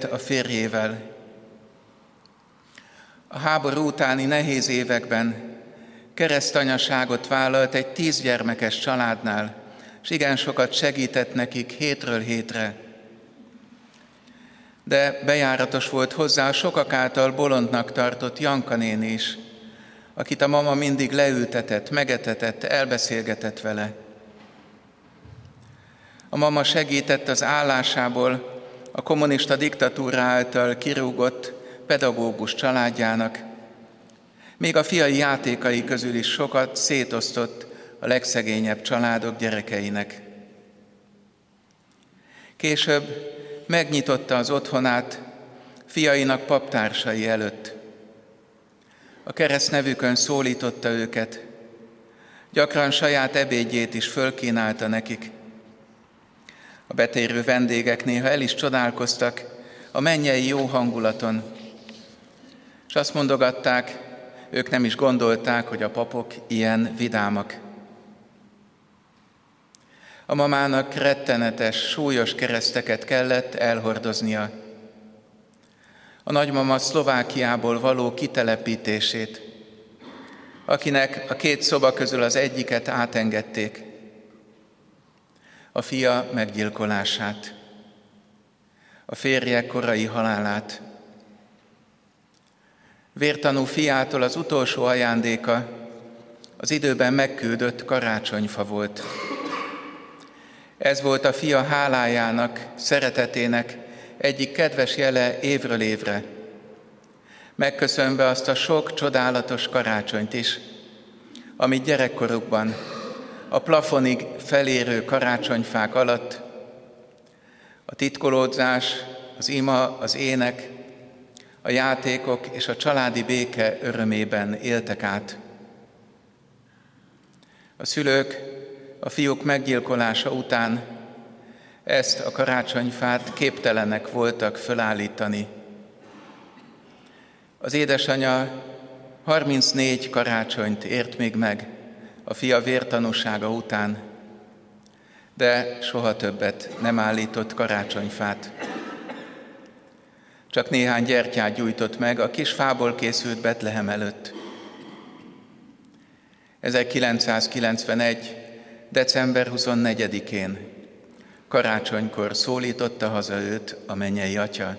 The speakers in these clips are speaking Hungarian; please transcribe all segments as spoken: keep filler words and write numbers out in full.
élt a férjével. A háború utáni nehéz években keresztanyaságot vállalt egy tíz gyermekes családnál, és igen sokat segített nekik hétről hétre. De bejáratos volt hozzá a sokak által bolondnak tartott Janka néni is, akit a mama mindig leültetett, megetetett, elbeszélgetett vele. A mama segített az állásából a kommunista diktatúra által kirúgott pedagógus családjának, még a fiai játékai közül is sokat szétosztott a legszegényebb családok gyerekeinek. Később megnyitotta az otthonát fiainak paptársai előtt. A keresztnevükön szólította őket, gyakran saját ebédjét is fölkínálta nekik. A betérő vendégek néha el is csodálkoztak a mennyei jó hangulaton, és azt mondogatták, ők nem is gondolták, hogy a papok ilyen vidámak. A mamának rettenetes, súlyos kereszteket kellett elhordoznia. A nagymama Szlovákiából való kitelepítését, akinek a két szoba közül az egyiket átengedték, a fia meggyilkolását, a férje korai halálát. Vértanú fiától az utolsó ajándéka az időben megküldött karácsonyfa volt. Ez volt a fia hálájának, szeretetének egyik kedves jele évről évre, megköszönve azt a sok csodálatos karácsonyt is, amit gyerekkorukban a plafonig felérő karácsonyfák alatt a titkolódzás, az ima, az ének, a játékok és a családi béke örömében éltek át. A szülők a fiúk meggyilkolása után ezt a karácsonyfát képtelenek voltak fölállítani. Az édesanyja harmincnégy karácsonyt ért még meg a fia vértanúsága után, de soha többet nem állított karácsonyfát. Csak néhány gyertyát gyújtott meg a kis fából készült Betlehem előtt. ezerkilencszázkilencvenegy. december huszonnegyedikén, karácsonykor szólította haza őt a mennyei Atya.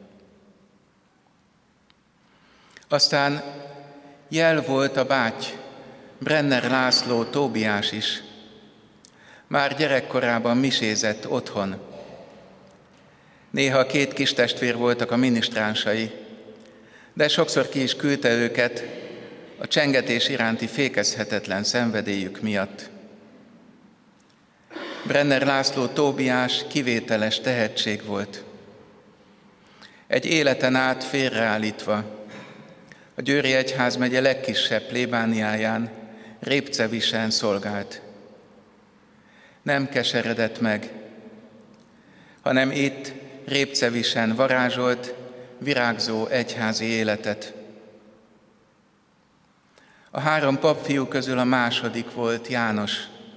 Aztán jel volt a báty, Brenner László Tóbiás is. Már gyerekkorában misézett otthon. Néha két kis testvér voltak a minisztránsai, de sokszor ki is küldte őket a csengetés iránti fékezhetetlen szenvedélyük miatt. Brenner László Tóbiás kivételes tehetség volt. Egy életen át félreállítva, a Győri Egyházmegye legkisebb plébániáján, Répcevisen szolgált. Nem keseredett meg, hanem itt, Répcevisen varázsolt, virágzó egyházi életet. A három papfiú közül a második volt János.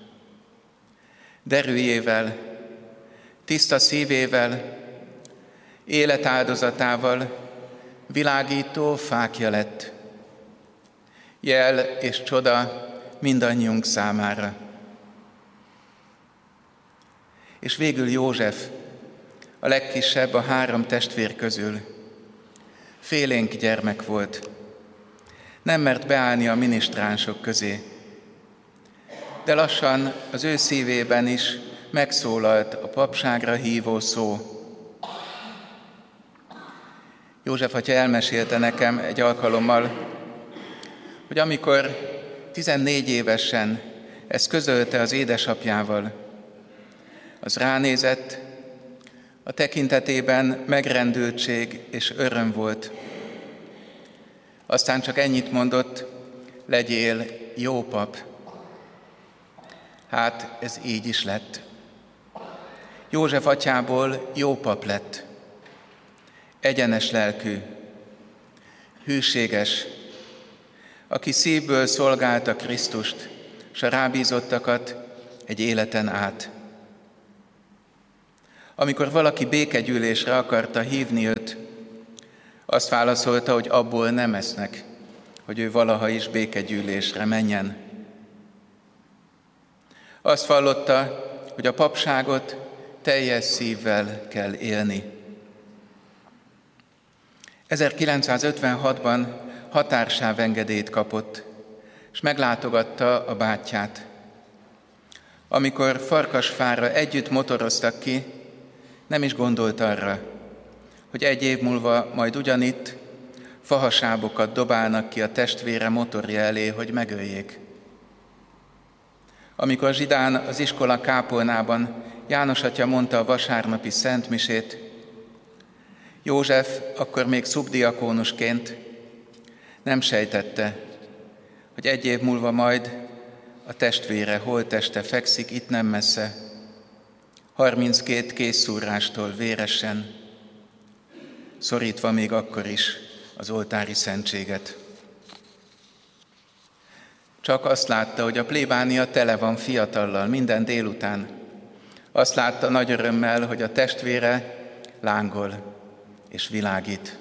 Derűjével, tiszta szívével, életáldozatával világító fákja lett. Jel és csoda mindannyiunk számára. És végül József, a legkisebb a három testvér közül. Félénk gyermek volt. Nem mert beállni a minisztránsok közé. De lassan az ő szívében is megszólalt a papságra hívó szó. József atya elmesélte nekem egy alkalommal, hogy amikor tizennégy évesen ezt közölte az édesapjával, az ránézett, a tekintetében megrendültség és öröm volt. Aztán csak ennyit mondott, legyél jó pap. Hát ez így is lett. József atyából jó pap lett. Egyenes lelkű, hűséges, aki szívből szolgálta Krisztust, s a rábízottakat egy életen át. Amikor valaki békegyűlésre akarta hívni őt, azt válaszolta, hogy abból nem esznek, hogy ő valaha is békegyűlésre menjen. Azt vallotta, hogy a papságot teljes szívvel kell élni. ezerkilencszázötvenhatban határsávengedélyt kapott, és meglátogatta a bátyját. Amikor Farkasfára együtt motoroztak ki, nem is gondolt arra, hogy egy év múlva majd ugyanitt fahasábokat dobálnak ki a testvére motorja elé, hogy megöljék. Amikor Zsidán az iskola kápolnában János atya mondta a vasárnapi szentmisét, József akkor még szubdiakónusként nem sejtette, hogy egy év múlva majd a testvére holtteste fekszik itt nem messze, harminckét kézszúrástól véresen, szorítva még akkor is az oltári szentséget. Csak azt látta, hogy a plébánia tele van fiatallal minden délután. Azt látta nagy örömmel, hogy a testvére lángol és világít.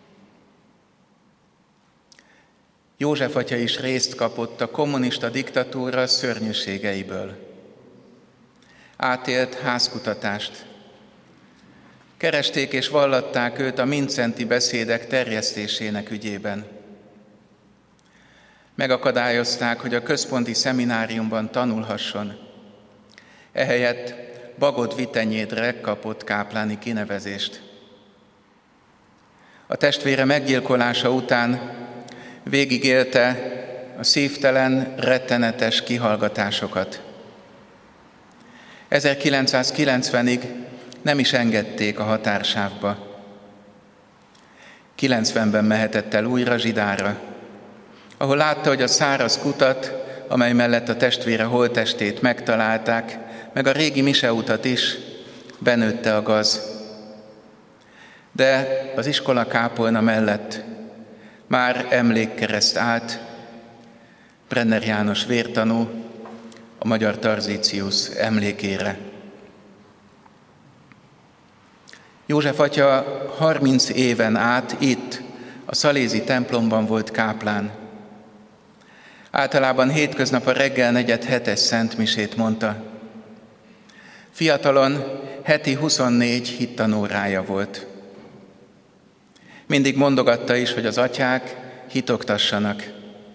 József atya is részt kapott a kommunista diktatúra szörnyűségeiből. Átélt házkutatást. Keresték és vallatták őt a mincenti beszédek terjesztésének ügyében. Megakadályozták, hogy a központi szemináriumban tanulhasson. Ehelyett Bagod Vitenyédre kapott kápláni kinevezést. A testvére meggyilkolása után végigélte a szívtelen, rettenetes kihallgatásokat. ezerkilencszázkilencvenig nem is engedték a határsávba. kilencvenben mehetett el újra Zsidára, ahol látta, hogy a száraz kutat, amely mellett a testvére holttestét megtalálták, meg a régi miseutat is, benőtte a gaz. De az iskola kápolna mellett már emlékkereszt állt, Brenner János vértanú, a magyar Tarzíciusz emlékére. József atya harminc éven át itt, a szalézi templomban volt káplán. Általában hétköznap a reggel negyed hetes szentmisét mondta. Fiatalon heti huszonnégy hittanórája volt. Mindig mondogatta is, hogy az atyák hitoktassanak.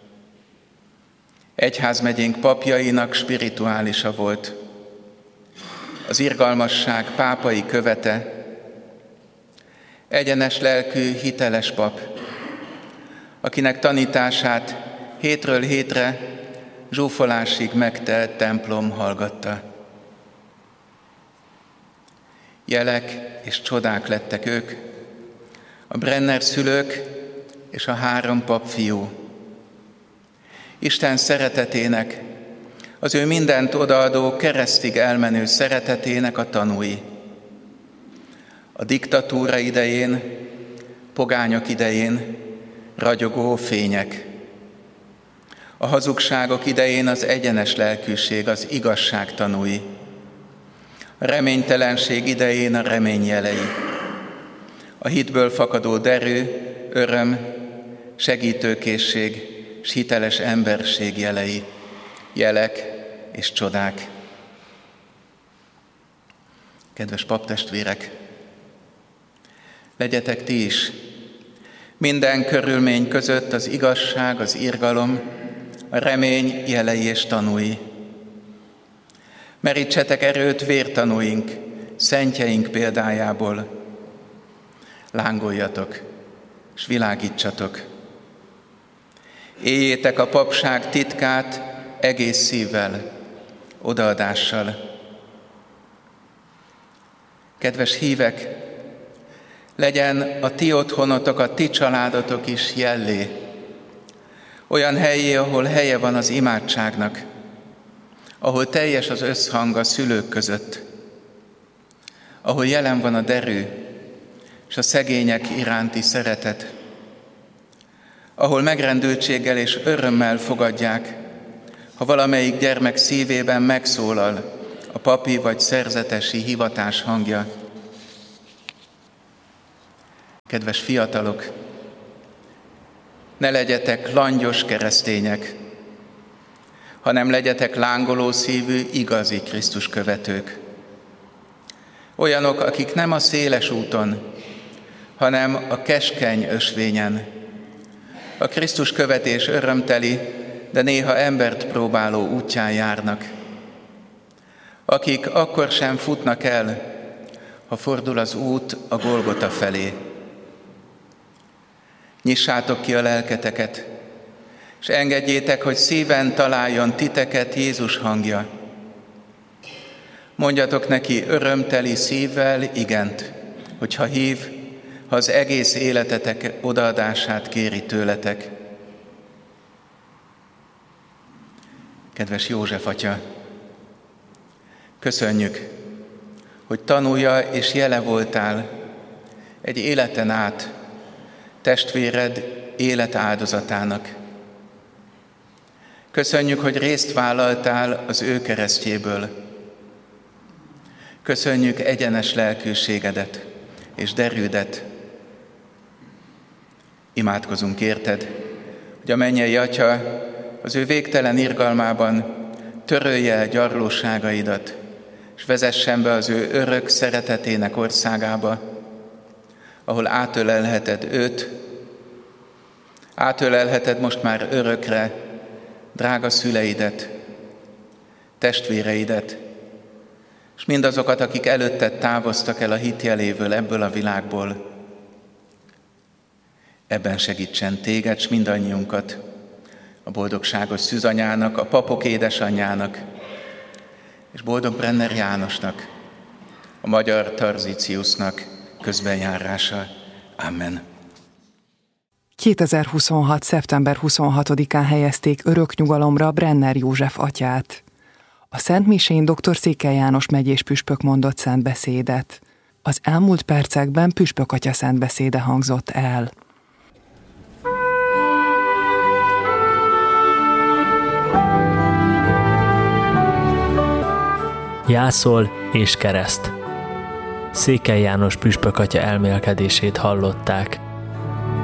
Egyházmegyénk papjainak spirituálisa volt. Az irgalmasság pápai követe, egyenes lelkű, hiteles pap, akinek tanítását hétről hétre zsúfolásig megtelt templom hallgatta. Jelek és csodák lettek ők, a Brenner szülők és a három papfiú. Isten szeretetének, az ő mindent odaadó, keresztig elmenő szeretetének a tanúi. A diktatúra idején, pogányok idején ragyogó fények. A hazugságok idején az egyenes lelkűség, az igazság tanúi. A reménytelenség idején a remény jelei. A hitből fakadó derű, öröm, segítőkészség és hiteles emberség jelei, jelek és csodák. Kedves paptestvérek, legyetek ti is minden körülmény között az igazság, az irgalom, a remény jelei és tanúi. Merítsetek erőt vértanúink, szentjeink példájából. Lángoljatok, és világítsatok. Éljétek a papság titkát egész szívvel, odaadással. Kedves hívek, legyen a ti otthonotok, a ti családotok is jellé, olyan helyé, ahol helye van az imádságnak, ahol teljes az összhang a szülők között, ahol jelen van a derű és a szegények iránti szeretet, ahol megrendültséggel és örömmel fogadják, ha valamelyik gyermek szívében megszólal a papi vagy szerzetesi hivatás hangja, Kedves fiatalok, ne legyetek langyos keresztények, hanem legyetek lángoló szívű, igazi Krisztus követők. Olyanok, akik nem a széles úton, hanem a keskeny ösvényen, a Krisztus követés örömteli, de néha embert próbáló útján járnak. Akik akkor sem futnak el, ha fordul az út a Golgota felé. Nyissátok ki a lelketeket, és engedjétek, hogy szíven találjon titeket Jézus hangja. Mondjatok neki örömteli szívvel igent, hogyha hív, ha az egész életetek odaadását kéri tőletek. Kedves József atya, köszönjük, hogy tanulja és jele voltál egy életen át testvéred életáldozatának. Köszönjük, hogy részt vállaltál az ő keresztjéből. Köszönjük egyenes lelkűségedet és derűdet. Imádkozunk érted, hogy a mennyei Atya az ő végtelen irgalmában törölje el gyarlóságaidat, és vezessen be az ő örök szeretetének országába, ahol átölelheted őt, átölelheted most már örökre drága szüleidet, testvéreidet, és mindazokat, akik előtted távoztak el a hitjelévől ebből a világból. Ebben segítsen téged, s mindannyiunkat, a boldogságos szűzanyának, a papok édesanyjának, és boldog Brenner Jánosnak, a magyar Tarzíciusnak közbenjárása. Amen. kétezer-huszonhat. szeptember huszonhatodikán helyezték örök nyugalomra Brenner József atyát. A Szent Misén dr. Székely János megyés püspök mondott szentbeszédet. Az elmúlt percekben püspök atya szentbeszéde hangzott el. Jászol és kereszt. Székely János püspök atya elmélkedését hallották.